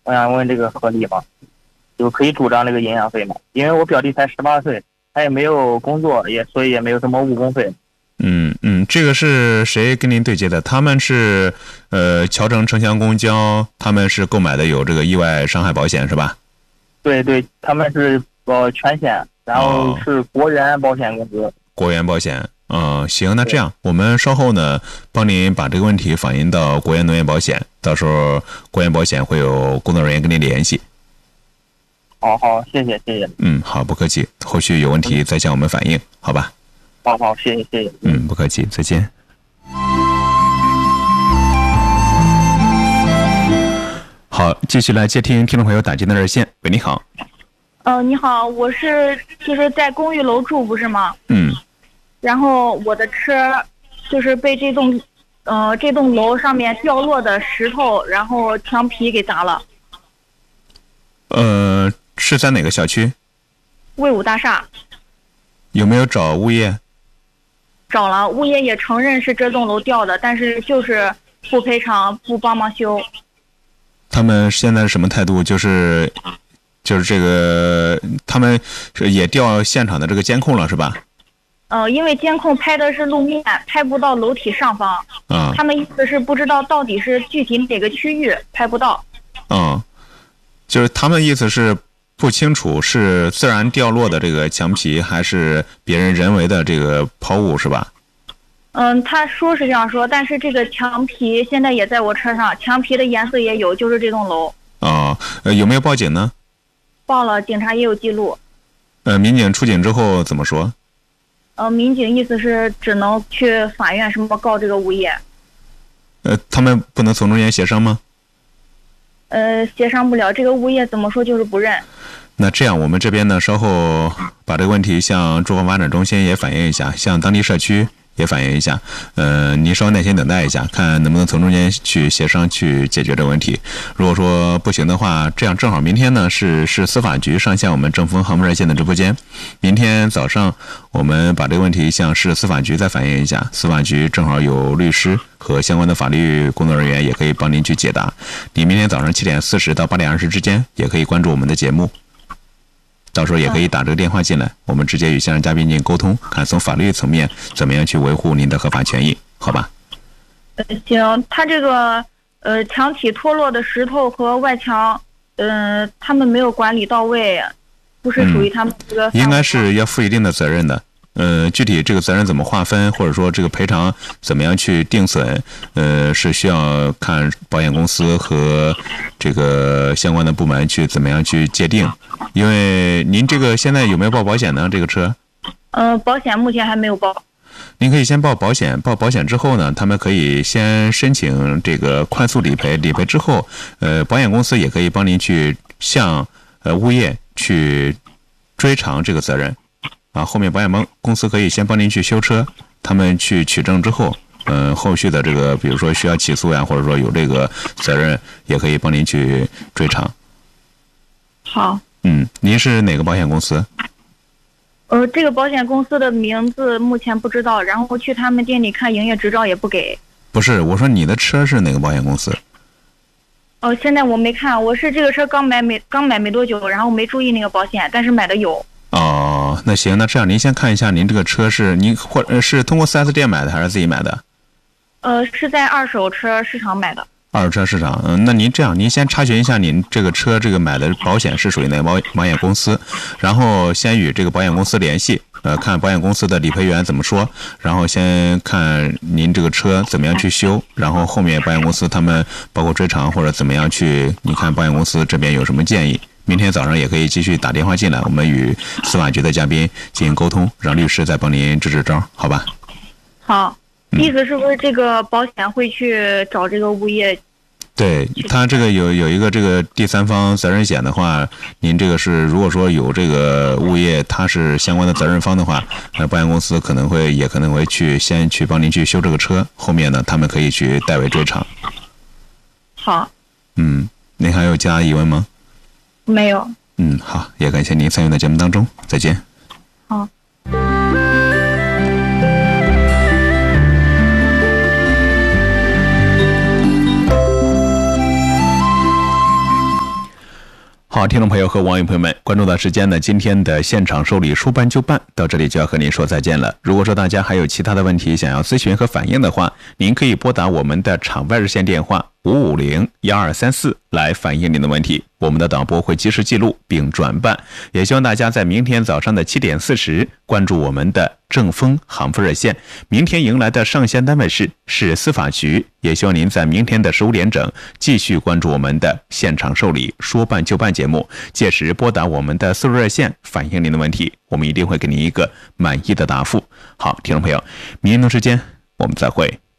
我想问这个合理吗？就可以主张这个营养费吗？因为我表弟才18岁，他也没有工作，所以也没有什么误工费。 这个是谁跟您对接的？他们是侨城城乡公交，他们是购买的有这个意外伤害保险是吧？ 对对，他们是全险，然后是国源保险公司。 国源保险。行，那这样我们稍后呢帮您把这个问题反映到国源农业保险，到时候国源保险会有工作人员跟您联系。 好，谢谢。 好，不客气，后续有问题再向我们反映，好吧？ 好，谢谢。 不客气，再见。好，继续来接听听众朋友打进的热线。喂，你好。 你好，我是就是在公寓楼住不是吗？然后我的车就是被这栋楼上面掉落的石头，然后墙皮给砸了。 是在哪个小区？ 魏武大厦。 有没有找物业？ 找了，物业也承认是这栋楼掉的，但是就是不赔偿，不帮忙修。 他们现在是什么态度？就是这个，他们也调现场的这个监控了，是吧？ 因为监控拍的是路面，拍不到楼体上方。他们意思是不知道到底是具体哪个区域拍不到。 就是他们意思是不清楚是自然掉落的这个墙皮，还是别人人为的这个抛物，是吧？ 他说是这样说，但是这个墙皮现在也在我车上，墙皮的颜色也有，就是这栋楼。 有没有报警呢？ 报了，警察也有记录。 民警出警之后怎么说？ 民警意思是只能去法院什么告这个物业。 他们不能从中间协商吗？ 协商不了，这个物业怎么说就是不认。 那这样，我们这边呢，稍后把这个问题向住房发展中心也反映一下，向当地社区也反映一下。您稍微耐心等待一下，看能不能从中间去协商去解决这个问题。如果说不行的话，这样正好明天呢是司法局上线我们正风航空热线的直播间。明天早上我们把这个问题向市司法局再反映一下，司法局正好有律师和相关的法律工作人员也可以帮您去解答。你明天早上7点40到8点20之间也可以关注我们的节目。到时候也可以打这个电话进来，我们直接与现场嘉宾进行沟通，看从法律层面怎么样去维护您的合法权益，好吧？ 行，他这个墙体脱落的石头和外墙，他们没有管理到位，不是属于他们这个。 应该是要负一定的责任的。具体这个责任怎么划分，或者说这个赔偿怎么样去定损，是需要看保险公司和这个相关的部门去怎么样去界定。因为您这个现在有没有报保险呢？这个车？ 保险目前还没有报。 您可以先报保险，报保险之后呢，他们可以先申请这个快速理赔，理赔之后，保险公司也可以帮您去向物业去追偿这个责任。后面保险公司可以先帮您去修车，他们去取证之后，后续的这个比如说需要起诉呀，或者说有这个责任，也可以帮您去追偿。 好。 您是哪个保险公司？ 这个保险公司的名字目前不知道，然后去他们店里看营业执照也不给。 不是，我说你的车是哪个保险公司？ 现在我没看，我是这个车刚买没多久，然后没注意那个保险，但是买的有。 那行，那这样您先看一下您这个车是您是通过 4S 店买的还是自己买的？ 是在二手车市场买的。 二手车市场，那您这样，您先查询一下您这个车这个买的保险是属于哪个保险公司，然后先与这个保险公司联系，看保险公司的理赔员怎么说，然后先看您这个车怎么样去修，然后后面保险公司他们包括追偿或者怎么样去，你看保险公司这边有什么建议。明天早上也可以继续打电话进来，我们与司法局的嘉宾进行沟通，让律师再帮您支招，好吧？ 好。意思是不是这个保险会去找这个物业？ 对，他这个有一个这个第三方责任险的话，您这个是如果说有这个物业他是相关的责任方的话，保险公司也可能会先去帮您去修这个车，后面呢他们可以去代为追偿。 好。 您还有其他疑问吗？ 没有。 好，也感谢您参与到节目当中，再见。 好。 好，听众朋友和网友朋友们，关注到时间呢，今天的现场受理说办就办到这里就要和您说再见了。如果说大家还有其他的问题想要咨询和反映的话，您可以拨打我们的场外热线电话550-1234来反映您的问题，我们的导播会及时记录并转办。也希望大家在明天早上的7点40关注我们的正风行富热线。明天迎来的上线单位是司法局，也希望您在明天的15点整继续关注我们的现场受理说办就办节目，届时拨打我们的4路热线反映您的问题，我们一定会给您一个满意的答复。好，听众朋友，明天同时间我们再会。